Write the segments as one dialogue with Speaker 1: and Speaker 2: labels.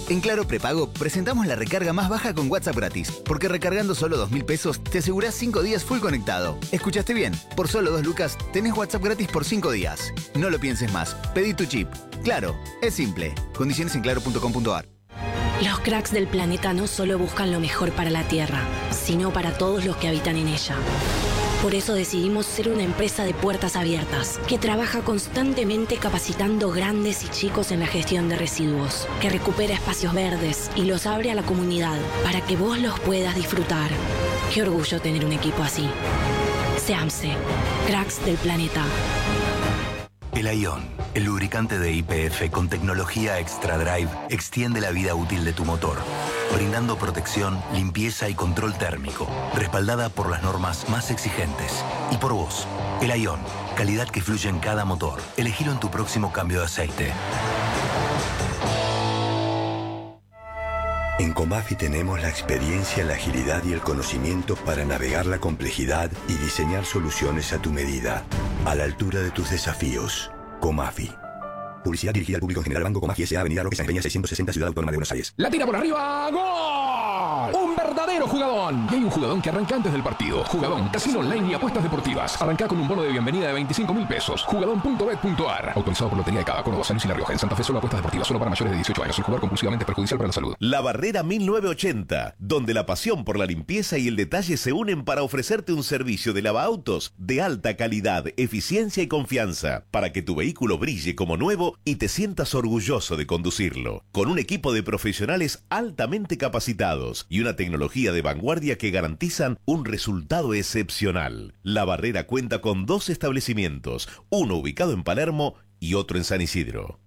Speaker 1: En Claro Prepago presentamos la recarga más baja con WhatsApp gratis, porque recargando solo 2.000 pesos te asegurás 5 días full conectado. ¿Escuchaste bien? Por solo 2 lucas tenés WhatsApp gratis por 5 días. No lo pienses más. Pedí tu chip. Claro, es simple. Condiciones en claro.com.ar.
Speaker 2: Los cracks del planeta no solo buscan lo mejor para la Tierra, sino para todos los que habitan en ella. Por eso decidimos ser una empresa de puertas abiertas, que trabaja constantemente capacitando grandes y chicos en la gestión de residuos, que recupera espacios verdes y los abre a la comunidad para que vos los puedas disfrutar. Qué orgullo tener un equipo así. SEAMSE, cracks del planeta.
Speaker 3: El Ion, el lubricante de YPF con tecnología Extra Drive, extiende la vida útil de tu motor, brindando protección, limpieza y control térmico, respaldada por las normas más exigentes. Y por vos, el Ion, calidad que fluye en cada motor. Elegilo en tu próximo cambio de aceite.
Speaker 4: En Comafi tenemos la experiencia, la agilidad y el conocimiento para navegar la complejidad y diseñar soluciones a tu medida, a la altura de tus desafíos. Comafi. Publicidad dirigida al público en general. Banco Comafi S.A. Avenida Roque San Peña 660, Ciudad Autónoma de Buenos Aires.
Speaker 5: La tira por arriba, ¡gol! ¡Un verdadero jugadón! Y hay un jugadón que arranca antes del partido. Jugadón, casino online y apuestas deportivas. Arranca con un bono de bienvenida de 25.000 pesos. Jugadón.bet.ar. Autorizado por Lotería de Cava, Córdoba, San Luis y La Rioja. En Santa Fe solo apuestas deportivas, solo para mayores de 18 años. El jugar compulsivamente es perjudicial para la salud.
Speaker 6: La Barrera 1980, donde la pasión por la limpieza y el detalle se unen para ofrecerte un servicio de lavaautos de alta calidad, eficiencia y confianza, para que tu vehículo brille como nuevo y te sientas orgulloso de conducirlo. Con un equipo de profesionales altamente capacitados y una tecnología de vanguardia que garantizan un resultado excepcional. La Barrera cuenta con 2 establecimientos, uno ubicado en Palermo y otro en San Isidro.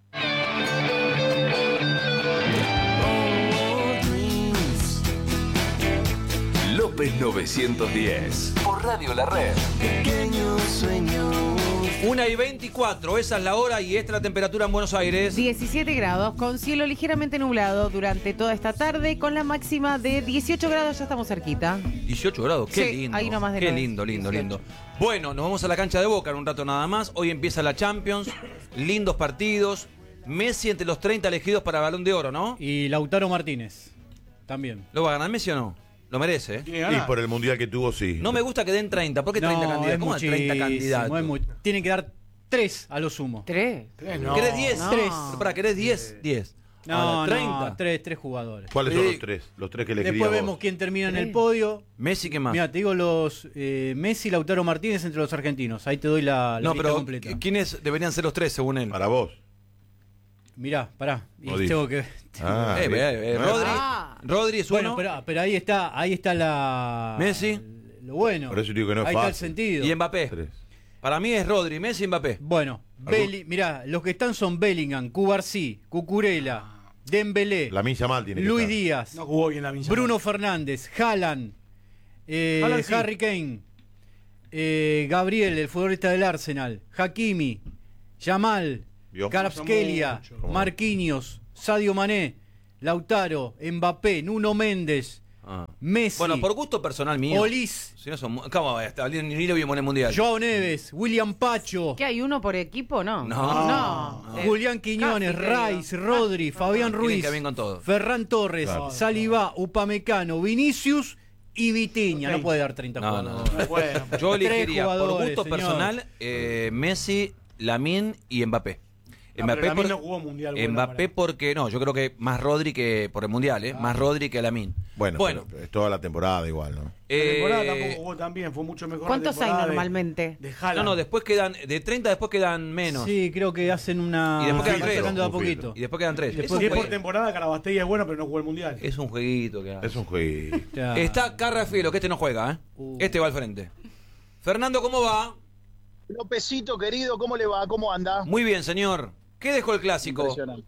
Speaker 7: López 910 por Radio La Red.
Speaker 8: Pequeño sueño.
Speaker 9: 1:24, esa es la hora y esta es la temperatura en Buenos Aires.
Speaker 10: 17 grados, con cielo ligeramente nublado durante toda esta tarde, con la máxima de 18 grados, ya estamos cerquita.
Speaker 9: 18 grados, qué
Speaker 10: Sí,
Speaker 9: lindo.
Speaker 10: ahí nomás de
Speaker 9: qué
Speaker 10: nuevo.
Speaker 9: lindo, lindo,
Speaker 10: 18.
Speaker 9: lindo. Bueno, nos vamos a la cancha de Boca en un rato nada más. Hoy empieza la Champions, lindos partidos. Messi entre los 30 elegidos para Balón de Oro, ¿no?
Speaker 11: Y Lautaro Martínez, también.
Speaker 9: ¿Lo va a ganar Messi o no? Lo merece, ¿eh?
Speaker 12: Y por el mundial que tuvo, sí.
Speaker 9: No me gusta que den 30. ¿Por qué 30 candidatos? ¿Cómo 30 candidatos?
Speaker 11: Tienen que dar 3 a lo sumo.
Speaker 10: ¿3?
Speaker 12: No.
Speaker 9: ¿Querés 10?
Speaker 11: No.
Speaker 9: 3. Para, ¿querés 10? 10.
Speaker 11: No,
Speaker 9: 30.
Speaker 11: no, 3 jugadores.
Speaker 12: ¿Cuáles son los tres? Los tres que elegiría
Speaker 11: Después
Speaker 12: vos.
Speaker 11: vemos quién termina en el podio.
Speaker 9: Messi, ¿qué más?
Speaker 11: Mira, te digo los Messi, Lautaro Martínez entre los argentinos. Ahí te doy la
Speaker 9: No,
Speaker 11: lista
Speaker 9: pero
Speaker 11: completa.
Speaker 9: ¿quiénes deberían ser los 3 según él?
Speaker 12: Para vos.
Speaker 11: Mirá, pará. Y
Speaker 12: No dice.
Speaker 11: tengo que...
Speaker 9: Rodri es
Speaker 11: Bueno,
Speaker 9: uno.
Speaker 11: pero ahí está la...
Speaker 9: Messi.
Speaker 11: Lo bueno.
Speaker 12: Por eso digo que no es
Speaker 11: ahí está el
Speaker 12: fácil.
Speaker 11: sentido.
Speaker 9: Y Mbappé.
Speaker 12: 3.
Speaker 9: Para mí es Rodri, Messi y Mbappé.
Speaker 11: Bueno, mirá, los que están son Bellingham, Cubarsí, Cucurella, Dembélé,
Speaker 12: Lamine Yamal tiene que
Speaker 11: Luis
Speaker 12: estar.
Speaker 11: Díaz,
Speaker 13: No jugó bien la Vinci.
Speaker 11: Bruno Fernández, Haaland,
Speaker 13: Haaland sí.
Speaker 11: Harry Kane, Gabriel, el futbolista del Arsenal, Hakimi, Yamal,
Speaker 12: ¿Vio?
Speaker 11: Kvaratskhelia,
Speaker 13: Mucho.
Speaker 11: Marquinhos, Sadio Mané, Lautaro, Mbappé, Nuno Méndez, Messi,
Speaker 9: Bueno, por gusto personal mío.
Speaker 11: Olis,
Speaker 9: Si no son, ¿cómo va a estar? Ni lo vimos en el mundial.
Speaker 11: Joao Neves, William Pacho,
Speaker 10: ¿Qué hay uno por equipo? No.
Speaker 9: No.
Speaker 11: Julián Quiñones,
Speaker 10: casi te digo.
Speaker 11: Rice, Rodri, Fabián
Speaker 9: Tienen
Speaker 11: Ruiz,
Speaker 9: que bien con todo.
Speaker 11: Ferran Torres,
Speaker 12: Claro.
Speaker 11: Salivá, Upamecano, Vinicius y Vitiña. No puede dar 30
Speaker 9: No,
Speaker 11: jugadores.
Speaker 9: no.
Speaker 13: Bueno,
Speaker 9: Yo
Speaker 11: Tres
Speaker 9: elegiría por
Speaker 11: jugadores,
Speaker 9: gusto
Speaker 11: señor.
Speaker 9: personal Messi, Lamine y Mbappé.
Speaker 13: pero Lamine no jugó mundial. bueno,
Speaker 9: Mbappé
Speaker 13: para-
Speaker 9: porque no, yo creo que más Rodri que por el mundial, más Rodri que Lamine.
Speaker 12: Bueno, pero es toda la temporada igual, ¿no?
Speaker 13: La temporada tampoco jugó tan bien, fue mucho mejor.
Speaker 10: ¿Cuántos
Speaker 13: la
Speaker 10: hay
Speaker 13: temporada
Speaker 10: normalmente?
Speaker 13: De Haaland.
Speaker 9: No, después quedan de 30 después quedan menos.
Speaker 11: Sí, creo que hacen una.
Speaker 9: Y después quedan
Speaker 11: van
Speaker 9: tres.
Speaker 11: sacando de a
Speaker 12: Un filtro.
Speaker 11: poquito.
Speaker 9: Y después quedan 3.
Speaker 11: Después
Speaker 13: Si es por temporada, Carabastella es bueno, pero no jugó el mundial.
Speaker 9: Es un jueguito que hace.
Speaker 12: Es un jueguito.
Speaker 11: Ya.
Speaker 9: Está Carrafielo, que este no juega, ¿eh? Este va al frente. Fernando, ¿cómo va?
Speaker 14: Lópezito, querido, ¿cómo le va? ¿Cómo anda?
Speaker 9: Muy bien, señor. ¿Qué dejó el clásico?
Speaker 14: Impresionante.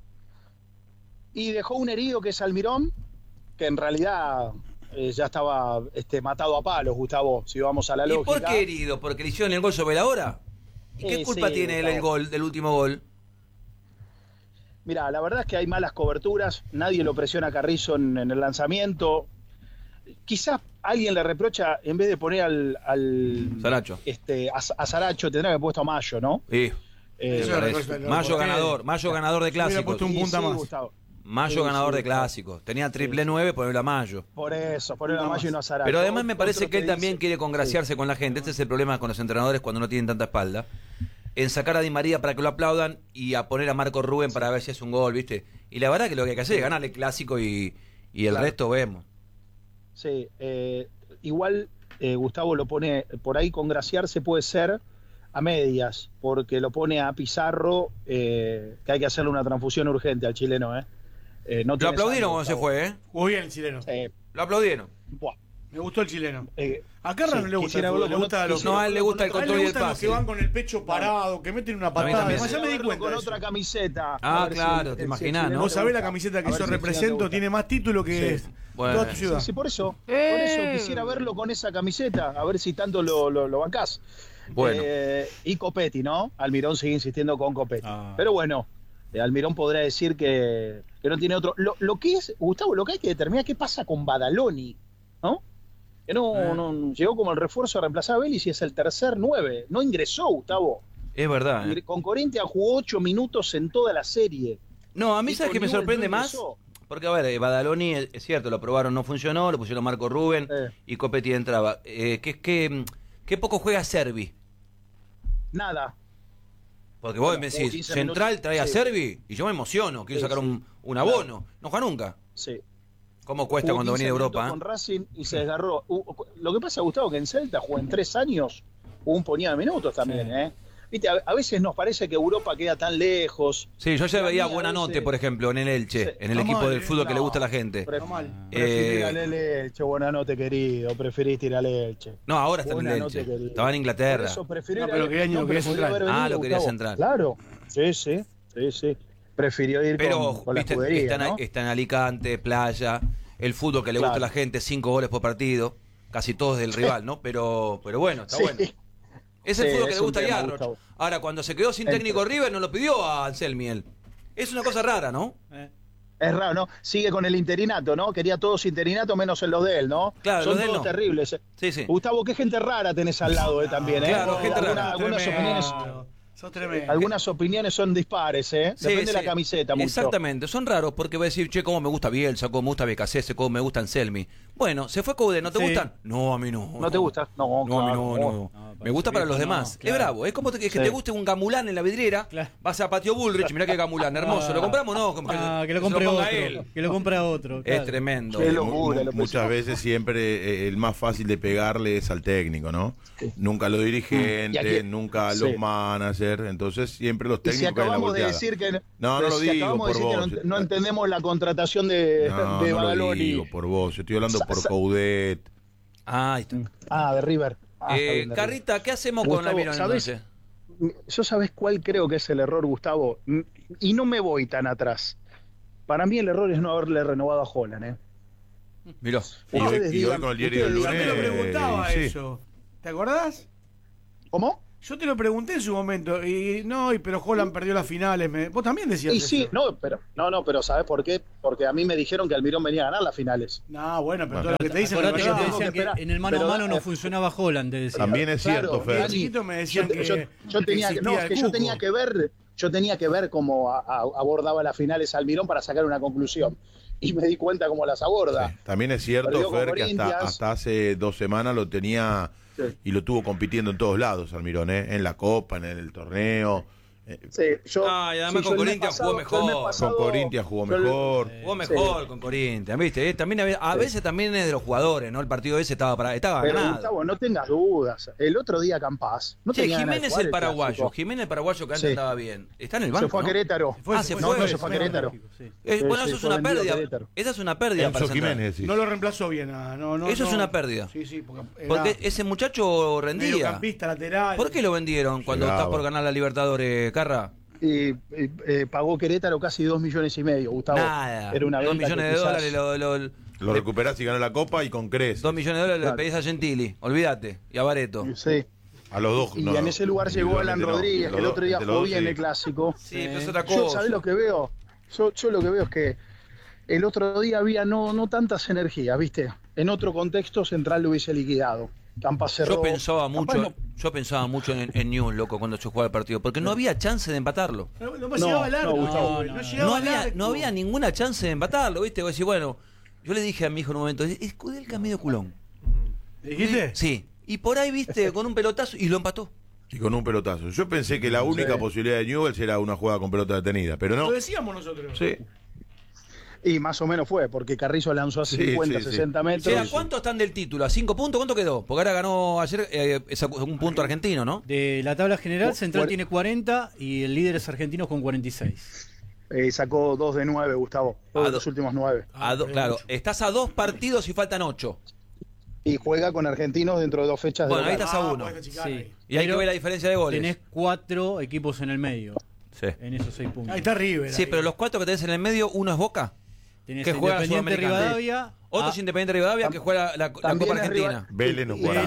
Speaker 14: Y dejó un herido que es Almirón, que en realidad ya estaba matado a palos, Gustavo, si vamos a la
Speaker 9: ¿Y
Speaker 14: lógica.
Speaker 9: por qué herido? ¿Porque le hicieron el gol sobre la hora? ¿Y qué culpa
Speaker 14: sí,
Speaker 9: tiene él el
Speaker 14: Gustavo.
Speaker 9: gol, del último gol?
Speaker 14: Mirá, la verdad es que hay malas coberturas, nadie lo presiona a Carrizo en el lanzamiento. Quizás alguien le reprocha, en vez de poner al
Speaker 9: Saracho.
Speaker 14: a Saracho, tendrá que haber puesto a Mayo, ¿no?
Speaker 9: Sí.
Speaker 14: Eh,
Speaker 9: Mayo ganador de
Speaker 13: Hubiera
Speaker 9: clásicos.
Speaker 13: puesto un punta más.
Speaker 14: Gustavo.
Speaker 9: Mayo ganador de clásicos. Tenía triple 9, ponerlo a Mayo.
Speaker 14: Por eso, ponerlo a Mayo y no a Zaracho.
Speaker 9: Pero además me parece que él también quiere congraciarse con la gente. Este es el problema con los entrenadores cuando no tienen tanta espalda. En sacar a Di María para que lo aplaudan y a poner a Marco Rubén para ver si es un gol, ¿viste? Y la verdad que lo que hay que hacer es ganarle el clásico y el resto vemos.
Speaker 14: Sí, igual Gustavo lo pone por ahí, congraciarse puede ser a medias, porque lo pone a Pizarro, que hay que hacerle una transfusión urgente al chileno, no
Speaker 9: lo aplaudieron cuando se fue,
Speaker 13: Jugó bien el chileno.
Speaker 9: Lo aplaudieron.
Speaker 13: Buah. Me gustó el chileno. A Carla no le gusta el fútbol, le gusta
Speaker 9: no, a él le gusta el control y el pase.
Speaker 13: Los que van con el pecho parado, que meten una patada. Además, ya me di cuenta.
Speaker 14: Con otra camiseta.
Speaker 9: Ah, claro, te imaginás, ¿no?
Speaker 13: Vos sabés la camiseta que yo represento, tiene más título que toda tu ciudad.
Speaker 14: Sí, por eso quisiera verlo con esa camiseta, a ver si tanto lo bancás.
Speaker 9: Bueno.
Speaker 14: Y Copetti, ¿no? Almirón sigue insistiendo con Copetti. Pero bueno, Almirón podrá decir que no tiene otro. Lo que es, Gustavo, lo que hay que determinar qué pasa con Badaloni, ¿no? Que no llegó como el refuerzo a reemplazar a Vélez y es el tercer 9. No ingresó, Gustavo.
Speaker 9: Es verdad.
Speaker 14: Con Corinthians jugó 8 minutos en toda la serie.
Speaker 9: No, a mí sabes que me sorprende más. Porque, a ver, Badaloni, es cierto, lo probaron, no funcionó, lo pusieron Marco Rubén y Copetti entraba. ¿Qué poco juega Servi?
Speaker 14: Nada.
Speaker 9: Porque vos me decís, Central trae a Servi y yo me emociono, quiero sacar un abono. No juega nunca.
Speaker 14: Sí.
Speaker 9: ¿Cómo cuesta cuando venís de Europa?
Speaker 14: Con Racing y se desgarró. Lo que pasa, Gustavo, que en Celta jugó en 3 años, jugó un puñado de minutos también, Viste, a veces nos parece que Europa queda tan lejos.
Speaker 9: Sí, yo ya veía Buenanote, por ejemplo, en el Elche, en el equipo del fútbol que le gusta a la gente.
Speaker 14: Preferí ir al Elche, Buenanote, querido. Preferís ir al Elche.
Speaker 9: No, ahora está en el Elche. Estaba en Inglaterra.
Speaker 14: Eso preferí
Speaker 13: pero quería Central.
Speaker 9: Lo quería Central.
Speaker 14: Claro, sí. Prefirió ir con la escudería, ¿no?
Speaker 9: Está en Alicante, playa, el fútbol que le gusta a la gente, 5 goles por partido, casi todos del rival, ¿no? Pero bueno, está bueno. Es el fútbol que le gusta a Yarroch. Ahora, cuando se quedó sin técnico River, no lo pidió a Anselmi él. Es una cosa rara, ¿no?
Speaker 14: Es raro, ¿no? Sigue con el interinato, ¿no? Quería todos interinato menos en los de él, ¿no?
Speaker 9: Claro,
Speaker 14: son todos terribles.
Speaker 9: Sí.
Speaker 14: Gustavo, qué gente rara tenés al lado también,
Speaker 9: Claro, gente rara.
Speaker 14: Algunas opiniones son dispares, Depende de la camiseta mucho.
Speaker 9: Exactamente, son raros porque va a decir, che, cómo me gusta Bielsa, cómo me gusta Becasese, cómo me gusta Anselmi. Bueno, se fue Coudet, ¿no te gustan? No, a mí no.
Speaker 14: ¿No te gusta? No,
Speaker 9: a mí no. Me gusta para los demás.
Speaker 11: Claro.
Speaker 9: Es bravo, es como que te guste un Gamulán en la vidriera, vas a Patio Bullrich, mirá que Gamulán, hermoso. ¿Lo compramos? No,
Speaker 11: que lo compre otro. Que lo compre otro. Claro.
Speaker 9: Es tremendo.
Speaker 12: Muchas veces siempre el más fácil de pegarle es al técnico, ¿no? Nunca a los dirigentes, nunca a los managers, entonces siempre los técnicos.
Speaker 14: Si acabamos de decir que
Speaker 12: no lo digo por vos.
Speaker 14: No entendemos la contratación de Badaloni.
Speaker 12: No lo digo por vos, yo estoy hablando por Coudet.
Speaker 9: Ahí está.
Speaker 14: De River.
Speaker 9: Carrita, ¿qué hacemos con Almirón entonces?
Speaker 14: ¿Yo sabés cuál creo que es el error, Gustavo? Y no me voy tan atrás. Para mí el error es no haberle renovado a Holland,
Speaker 9: Miró.
Speaker 12: Y hoy con el diario del lunes.
Speaker 13: Yo te lo preguntaba eso. ¿Te acordás?
Speaker 14: ¿Cómo?
Speaker 13: Yo te lo pregunté en su momento, pero Holland perdió las finales. Vos también decías eso.
Speaker 14: Sí, pero ¿sabés por qué? Porque a mí me dijeron que Almirón venía a ganar las finales.
Speaker 13: No, bueno, pero todo lo que te dicen...
Speaker 11: Acordate que te decían que en el mano a mano no funcionaba Holland, te decían.
Speaker 12: También es cierto, Fer.
Speaker 13: Me decían
Speaker 14: yo tenía que ver cómo abordaba las finales Almirón para sacar una conclusión. Y me di cuenta cómo las aborda.
Speaker 12: Sí. También es cierto, Fer, que hasta hace 2 semanas lo tenía... Sí. Y lo tuvo compitiendo en todos lados, Almirón, en la Copa, en el torneo.
Speaker 14: Y
Speaker 9: además con Corinthians jugó mejor.
Speaker 12: Con Corinthians jugó mejor.
Speaker 9: Jugó mejor con Corinthians, ¿viste? También a veces también es de los jugadores, ¿no? El partido ese estaba ganado.
Speaker 14: Gustavo, no tengas dudas. El otro día Campás.
Speaker 9: Jiménez el paraguayo. Jiménez el paraguayo que antes estaba bien. Está en el banco.
Speaker 14: Se fue a Querétaro.
Speaker 9: Se fue a Querétaro. Bueno, eso es una pérdida. Esa es una pérdida para
Speaker 12: Jiménez.
Speaker 13: No lo reemplazó bien.
Speaker 9: Eso es una pérdida.
Speaker 13: Sí,
Speaker 9: porque ese muchacho rendía.
Speaker 13: Mediocampista, lateral.
Speaker 9: ¿Por qué lo vendieron cuando estás por ganar la Libertadores, Carra?
Speaker 14: Pagó Querétaro casi 2,5 millones, Gustavo.
Speaker 9: Nada.
Speaker 14: Era una
Speaker 9: $2 millones
Speaker 12: lo recuperás y ganó la Copa y con creces.
Speaker 9: $2 millones le pedís a Gentili, olvídate, y a Bareto.
Speaker 14: Sí.
Speaker 12: A los dos.
Speaker 14: Y en ese lugar llegó Alan Rodríguez, que el otro día jugó bien el clásico.
Speaker 9: Sí, pero es otra cosa.
Speaker 14: ¿Sabés lo que veo? Yo lo que veo es que el otro día había no tantas energías, ¿viste? En otro contexto Central lo hubiese liquidado. Campa cerró.
Speaker 9: Yo pensaba mucho en Newell's, loco, cuando se jugaba el partido, porque no había chance de empatarlo. No había ninguna chance de empatarlo, ¿viste? Vos decís, bueno, yo le dije a mi hijo en un momento, es Kudelka medio culón.
Speaker 13: ¿Le dijiste?
Speaker 9: Sí. Y por ahí, viste, con un pelotazo y lo empató.
Speaker 12: Y con un pelotazo. Yo pensé que la única posibilidad de Newell's era una jugada con pelota detenida, pero no.
Speaker 13: Lo decíamos nosotros.
Speaker 12: Sí.
Speaker 14: Y más o menos fue, porque Carrizo lanzó a 50, 60 metros.
Speaker 9: O sea, ¿cuántos están del título? ¿A 5 puntos? ¿Cuánto quedó? Porque ahora ganó ayer un punto argentino, ¿no?
Speaker 11: De la tabla general, Central tiene 40 y el líder es Argentinos con 46.
Speaker 14: Sacó 2 de 9, Gustavo. Todos los últimos 9.
Speaker 9: Claro, estás a 2 partidos y faltan 8.
Speaker 14: Y juega con Argentinos dentro de 2 fechas.
Speaker 9: Bueno, ahí estás a 1.
Speaker 11: Sí.
Speaker 9: Y hay que ver la diferencia de goles.
Speaker 11: Tenés 4 equipos en el medio.
Speaker 9: Sí.
Speaker 11: En esos 6 puntos.
Speaker 13: Ahí está River.
Speaker 9: Sí, pero los 4 que tenés en el medio, uno es Boca.
Speaker 11: Tenés
Speaker 9: que juega
Speaker 11: Independiente Rivadavia.
Speaker 9: Otro es Independiente Rivadavia que juega la Copa Argentina.
Speaker 12: Vélez no juega.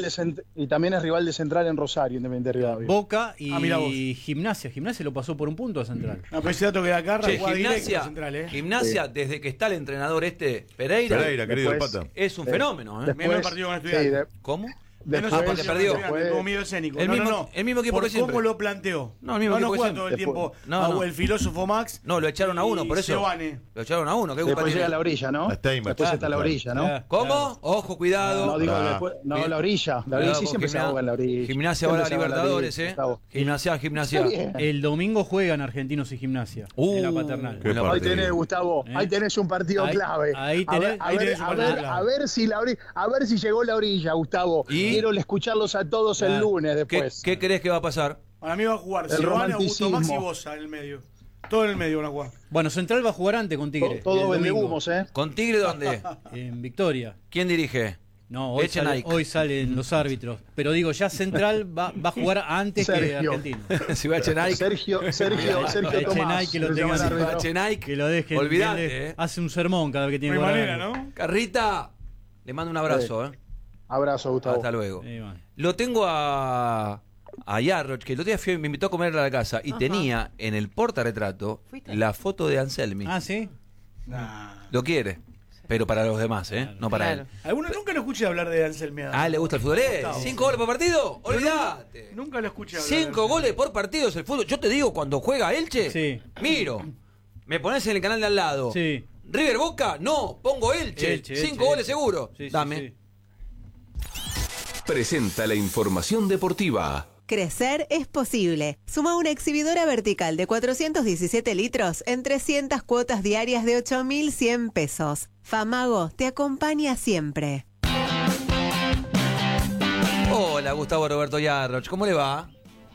Speaker 14: Y también es rival de Central en Rosario, Independiente Rivadavia.
Speaker 11: Boca y Gimnasia. Gimnasia lo pasó por un punto a Central.
Speaker 13: No, pero ese dato que da acá, juega directo a Central,
Speaker 9: Gimnasia, desde que está el entrenador Pereira,
Speaker 12: querido el Pata.
Speaker 9: es un fenómeno.
Speaker 13: Menos partido con Estudiantes.
Speaker 9: ¿Cómo?
Speaker 13: Porque
Speaker 9: perdió.
Speaker 13: Tuvo miedo escénico.
Speaker 9: El mismo equipo que siempre.
Speaker 13: ¿Cómo lo planteó?
Speaker 9: No, el mismo equipo
Speaker 13: juega
Speaker 9: que
Speaker 13: todo el tiempo.
Speaker 9: No.
Speaker 13: El filósofo Max.
Speaker 9: No, lo echaron a uno, por eso. Lo echaron a uno.
Speaker 14: Después llega a la orilla, ¿no? Después está la orilla, ¿no?
Speaker 9: ¿Cómo? Ojo, cuidado.
Speaker 14: No, digo después. No, la orilla. La orilla sí siempre se juega en la orilla.
Speaker 9: Gimnasia va a la Libertadores, Gimnasia.
Speaker 11: El domingo juegan Argentinos y Gimnasia en la Paternal.
Speaker 14: Ahí tenés, Gustavo. Ahí tenés un partido clave.
Speaker 11: Ahí tenés un partido clave.
Speaker 14: A ver si llegó la orilla, Gustavo. Quiero escucharlos a todos el lunes después.
Speaker 9: ¿Qué crees que va a pasar?
Speaker 13: Para mí va a jugar Silvana, Augusto Max y Bosa en el medio. Todo en el medio van a jugar.
Speaker 11: Bueno, Central va a jugar antes con Tigre.
Speaker 14: Todo vende humos, ¿eh?
Speaker 9: ¿Con Tigre dónde?
Speaker 11: En Victoria.
Speaker 9: ¿Quién dirige?
Speaker 11: No, hoy salen los árbitros. Pero digo, ya Central va a jugar antes que Argentina.
Speaker 9: Si va a Echenay.
Speaker 14: Sergio Tomás.
Speaker 11: Que lo tengan. Que lo dejen.
Speaker 9: Olvidate.
Speaker 11: Hace un sermón cada vez que tiene
Speaker 13: que
Speaker 11: manera,
Speaker 13: ¿no?
Speaker 9: Carrita, le mando un abrazo,
Speaker 14: Abrazo, Gustavo.
Speaker 9: Hasta luego. Lo tengo a Yarroch, que el otro día me invitó a comer a la casa y tenía en el portarretrato la foto de Anselmi.
Speaker 11: Ah, ¿sí?
Speaker 9: Lo quiere, pero para los demás, no para él.
Speaker 13: ¿Alguno nunca lo escuché hablar de Anselmi?
Speaker 9: ¿Le gusta el fútbol? ¿5 goles por partido? Olvídate.
Speaker 13: Nunca lo escuché hablar.
Speaker 9: 5 goles por partido es el fútbol. Yo te digo, cuando juega Elche, miro. Me pones en el canal de al lado.
Speaker 11: Sí.
Speaker 9: River Boca, no, pongo Elche. 5 goles seguro. Dame.
Speaker 7: Presenta la información deportiva.
Speaker 15: Crecer es posible. Suma una exhibidora vertical de 417 litros en 300 cuotas diarias de 8.100 pesos. Famago te acompaña siempre.
Speaker 9: Hola, Gustavo Roberto Yarroch, ¿cómo le va?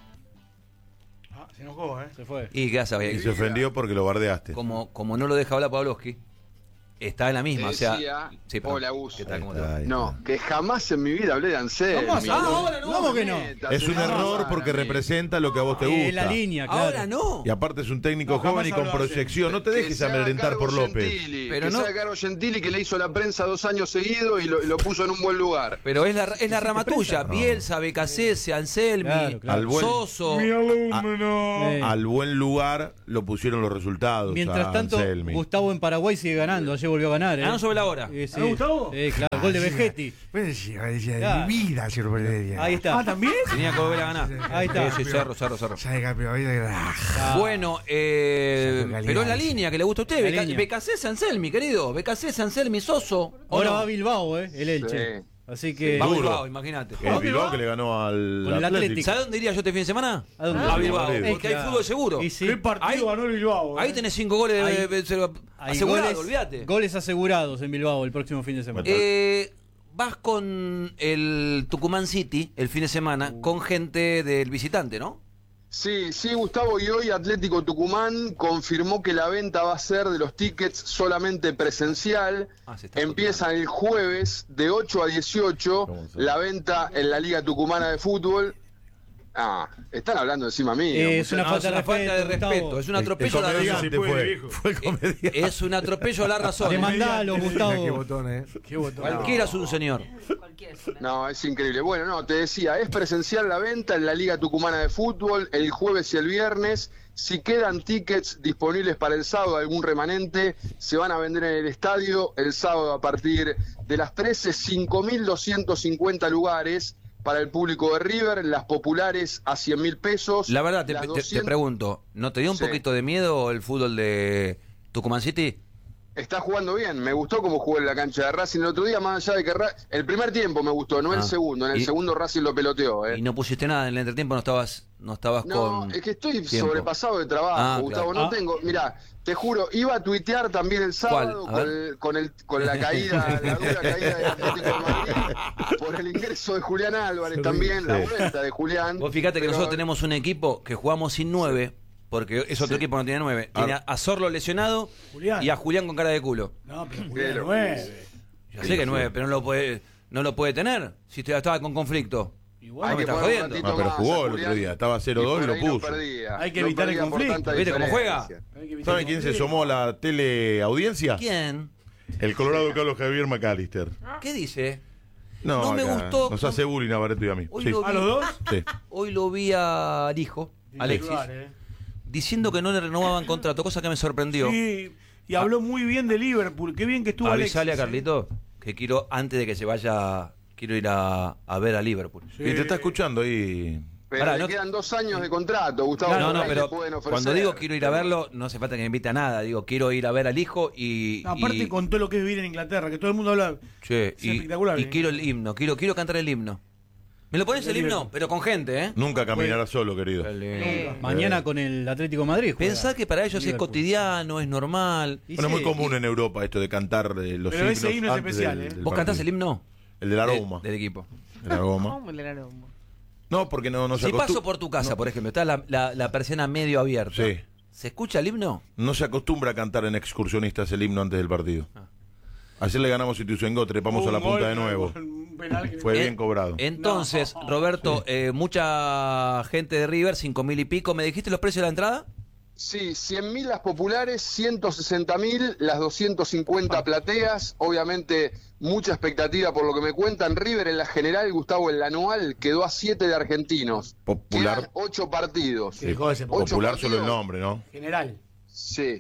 Speaker 13: Se enojó,
Speaker 11: Se fue.
Speaker 9: ¿Y qué hace?
Speaker 12: Y se ofendió porque lo bardeaste.
Speaker 9: Como no lo deja hablar Pavlovsky. Está en la misma,
Speaker 16: decía,
Speaker 9: sí,
Speaker 16: hola, Gus.
Speaker 9: ¿Qué tal? ¿Cómo te va?
Speaker 16: No, que jamás en mi vida hablé de Anselmi.
Speaker 9: Ahora no.
Speaker 11: ¿Cómo que no?
Speaker 12: Es un error porque representa lo que a vos te gusta.
Speaker 11: La línea, claro.
Speaker 9: Ahora no.
Speaker 12: Y aparte es un técnico joven y con proyección. No te dejes amedrentar por López.
Speaker 16: Pero no. Que Carlos Gentili, que le hizo la prensa 2 años seguidos y lo puso en un buen lugar.
Speaker 9: Pero es la rama tuya. Bielsa, Becasese, Anselmi, Soso.
Speaker 13: Mi alumno.
Speaker 12: Al buen lugar lo pusieron los resultados.
Speaker 11: Mientras tanto,
Speaker 12: Anselmi.
Speaker 11: Gustavo en Paraguay sigue ganando. Ayer volvió a ganar.
Speaker 9: No sobre la hora.
Speaker 11: Sí.
Speaker 13: Gustavo?
Speaker 11: Claro, gol de Vegetti.
Speaker 13: De mi vida,
Speaker 11: Ahí está.
Speaker 13: ¿también?
Speaker 9: Tenía que volver a ganar.
Speaker 11: Ahí está.
Speaker 9: Sí, cerro. Bueno, pero es la línea que le gusta a usted. Becasese, Anselmi, querido. Becasese, Anselmi, Soso.
Speaker 11: Ahora va a Bilbao, el Elche.
Speaker 16: Sí.
Speaker 11: Así que.
Speaker 9: Va a Bilbao, imagínate.
Speaker 12: El Bilbao que le ganó al Atlético.
Speaker 9: ¿Sabes dónde iría yo este fin de semana?
Speaker 11: ¿A dónde?
Speaker 9: A Bilbao.
Speaker 12: Madrid.
Speaker 9: Porque hay fútbol seguro.
Speaker 13: ¿Qué partido ganó el Bilbao?
Speaker 9: Ahí tenés 5 goles asegurados, olvídate.
Speaker 11: Goles asegurados en Bilbao el próximo fin de semana.
Speaker 9: Vas con el Tucumán City el fin de semana con gente del visitante, ¿no?
Speaker 16: Sí, Gustavo, y hoy Atlético Tucumán confirmó que la venta va a ser de los tickets solamente presencial. Empieza el jueves de 8 a 18 la venta en la Liga Tucumana de Fútbol. Están hablando encima mío.
Speaker 11: Es una falta de respeto.
Speaker 9: Es un atropello a la razón. Es un atropello a la razón.
Speaker 11: Demandalo, Gustavo.
Speaker 13: Qué botón, Qué botón.
Speaker 9: Cualquiera es un señor.
Speaker 16: No, es increíble. Bueno, no, te decía, es presencial la venta en la Liga Tucumana de Fútbol el jueves y el viernes. Si quedan tickets disponibles para el sábado, algún remanente, se van a vender en el estadio el sábado a partir de las 13, 5.250 lugares para el público de River, las populares a 100.000 pesos.
Speaker 9: La verdad, te pregunto, ¿no te dio un poquito de miedo el fútbol de Tucumán City?
Speaker 16: Está jugando bien, me gustó cómo jugó en la cancha de Racing el otro día, más allá de que el primer tiempo me gustó, no el segundo, en el segundo Racing lo peloteó.
Speaker 9: ¿Y no pusiste nada en el entretiempo? ¿No estabas con
Speaker 16: No, es que estoy sobrepasado de trabajo, Gustavo,
Speaker 9: claro.
Speaker 16: No tengo, mirá, te juro, iba a tuitear también el sábado con la caída, la dura caída del Atlético de Madrid, por el ingreso de Julián Álvarez también, la vuelta de Julián.
Speaker 9: Vos fíjate que nosotros tenemos un equipo que jugamos sin 9, porque es otro equipo que no tiene 9. Tiene a Zorlo lesionado y a Julián con cara de culo.
Speaker 13: No, pero Julián 9.
Speaker 9: Ya sé que 9, pero no lo puede tener si estaba con conflicto.
Speaker 16: Igual
Speaker 9: no me estás jodiendo.
Speaker 12: No, pero jugó el otro día, estaba 0-2 y lo puso.
Speaker 13: Hay que evitar el conflicto.
Speaker 9: ¿Viste cómo juega?
Speaker 12: ¿Saben quién se sumó a la teleaudiencia?
Speaker 9: ¿Quién?
Speaker 12: El Colorado Carlos Javier McAllister.
Speaker 9: ¿Qué dice?
Speaker 12: No
Speaker 9: me
Speaker 12: acá
Speaker 9: gustó.
Speaker 12: Nos hace bullying a Barreto y a mí.
Speaker 13: ¿A los dos?
Speaker 12: Sí.
Speaker 9: Hoy lo vi al hijo, Alexis, diciendo que no le renovaban contrato, cosa que me sorprendió.
Speaker 13: Sí, y habló muy bien de Liverpool. Qué bien que estuvo Alexis.
Speaker 9: Avisale a Carlito que quiero, antes de que se vaya, quiero ir a ver a Liverpool.
Speaker 12: Sí. Y te está escuchando ahí.
Speaker 16: Pero le quedan 2 años de contrato, Gustavo.
Speaker 9: No, pero cuando digo quiero ir a verlo, no hace falta que me invite a nada. Digo, quiero ir a ver al hijo y...
Speaker 13: Aparte con todo lo que es vivir en Inglaterra, que todo el mundo habla...
Speaker 9: Sí, es espectacular. Y quiero el himno, quiero cantar el himno. ¿Me lo pones el himno? Pero con gente, ¿eh?
Speaker 12: Nunca caminarás solo, querido.
Speaker 11: Mañana con el Atlético de Madrid.
Speaker 9: Pensá que para ellos Liverpool es cotidiano, es normal.
Speaker 12: Bueno, es muy común en Europa esto de cantar los himnos.
Speaker 13: Pero ese himno es especial,
Speaker 9: ¿Vos cantás el himno?
Speaker 12: El del aroma.
Speaker 9: Del equipo.
Speaker 12: El aroma.
Speaker 10: ¿Cómo el aroma?
Speaker 12: No, porque no se
Speaker 9: Si paso por tu casa, por ejemplo, está la persiana medio abierta.
Speaker 12: Sí.
Speaker 9: ¿Se escucha el himno?
Speaker 12: No se acostumbra a cantar en excursionistas el himno antes del partido. Ayer le ganamos a Ituzaingó, trepamos a la punta de nuevo. Fue bien cobrado.
Speaker 9: Entonces, Roberto, mucha gente de River, 5.000 y pico. ¿Me dijiste los precios de la entrada?
Speaker 16: Sí, 100.000 las populares, 160.000 las 250 plateas. Obviamente, mucha expectativa por lo que me cuentan. River en la general, Gustavo, en la anual, quedó a 7 de argentinos.
Speaker 12: Popular.
Speaker 16: Quedan 8 partidos.
Speaker 12: Sí. Popular solo el nombre, ¿no?
Speaker 13: General.
Speaker 16: Sí.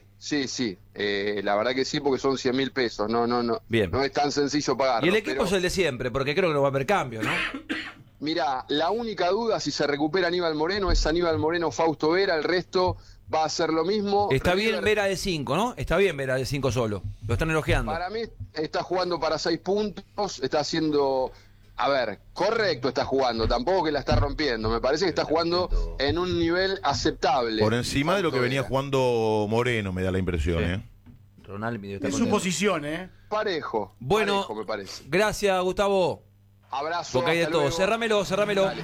Speaker 16: La verdad que sí, porque son 100.000 pesos. No.
Speaker 9: Bien.
Speaker 16: No es tan sencillo pagarlo.
Speaker 9: Y el equipo es el de siempre, porque creo que no va a haber cambio, ¿no?
Speaker 16: Mirá, la única duda si se recupera Aníbal Moreno es Aníbal Moreno, Fausto Vera, el resto va a ser lo mismo.
Speaker 9: Está
Speaker 16: River,
Speaker 9: bien Vera de 5, ¿no? Está bien Vera de 5 solo. Lo están elogiando.
Speaker 16: Para mí está jugando para 6 puntos, está haciendo... A ver, correcto está jugando, tampoco que la está rompiendo. Me parece que está jugando en un nivel aceptable.
Speaker 12: Por encima de lo que venía jugando Moreno, me da la impresión, ¿eh?
Speaker 9: Ronaldo
Speaker 13: es su posición, ¿eh?
Speaker 16: Parejo.
Speaker 9: Bueno,
Speaker 16: parejo, me parece.
Speaker 9: Gracias, Gustavo.
Speaker 16: Abrazo.
Speaker 9: Porque hay de todo. Cerrámelo.
Speaker 16: Dale.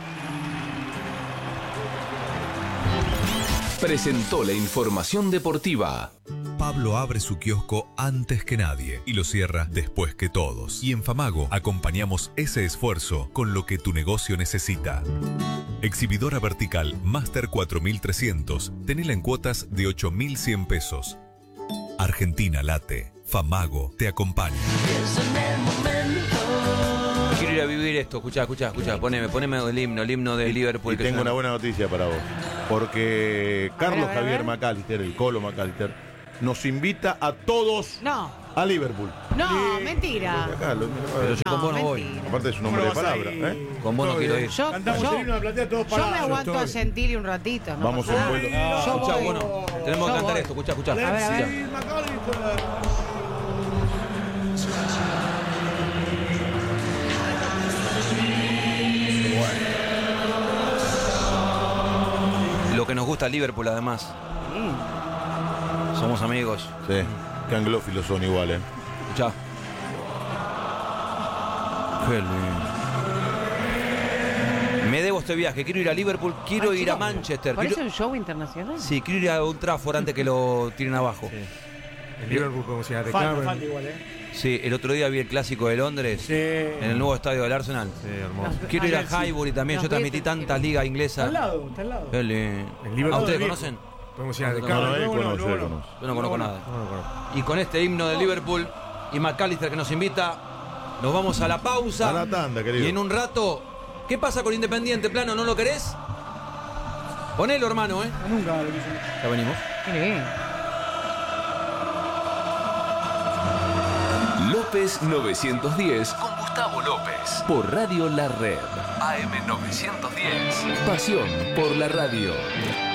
Speaker 7: Presentó la información deportiva.
Speaker 17: Pablo abre su kiosco antes que nadie y lo cierra después que todos. Y en Famago acompañamos ese esfuerzo con lo que tu negocio necesita. Exhibidora vertical Master 4300. Tenela en cuotas de 8.100 pesos. Argentina Late. Famago te acompaña.
Speaker 9: Quiero ir a vivir esto. Escuchá. Poneme el himno de Liverpool.
Speaker 12: Y tengo una buena noticia para vos. Porque Carlos Javier McAllister, el Colo McAllister, nos invita a todos a Liverpool.
Speaker 10: No, mentira.
Speaker 9: Pero yo con vos no voy.
Speaker 12: Aparte es un hombre de palabra.
Speaker 9: Con vos no quiero ir.
Speaker 10: Yo me aguanto a Gentili un ratito. ¿no?
Speaker 12: Vamos en vuelo.
Speaker 9: Escuchá, bueno, tenemos que cantar esto. Escuchá.
Speaker 10: A ver.
Speaker 9: Lo que nos gusta a Liverpool, además. Somos amigos.
Speaker 12: Sí, que anglófilos son igual, ¿eh?
Speaker 9: Escuchá. Qué lindo. Me debo este viaje. Quiero ir a Liverpool, quiero ir a Manchester.
Speaker 10: ¿Parece un show internacional?
Speaker 9: Sí, quiero ir a Old Trafford antes que lo tiren abajo.
Speaker 18: El Liverpool podemos ir a
Speaker 13: Falta igual,
Speaker 9: Sí, el otro día vi el clásico de Londres en el nuevo estadio del Arsenal.
Speaker 18: Sí, hermoso.
Speaker 9: Quiero ir a Highbury también. Yo transmití tantas ligas inglesas.
Speaker 13: Está al lado.
Speaker 9: ¿A ustedes conocen?
Speaker 18: Podemos ir a
Speaker 12: No,
Speaker 9: Yo no conozco nada. Y con este himno de Liverpool y McAllister que nos invita, nos vamos a la pausa.
Speaker 12: A la tanda, querido.
Speaker 9: Y en un rato, ¿qué pasa con Independiente, Plano? ¿No lo querés? Ponelo, hermano, ¿eh?
Speaker 13: Nunca lo quise.
Speaker 9: Ya venimos.
Speaker 7: López 910 con Gustavo López por Radio La Red. AM 910. Pasión por la radio.